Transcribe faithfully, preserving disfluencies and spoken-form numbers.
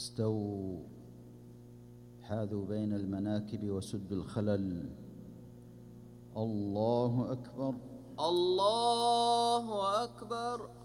استووا، حاذوا بين المناكب وسدوا الخلل. الله أكبر. الله أكبر.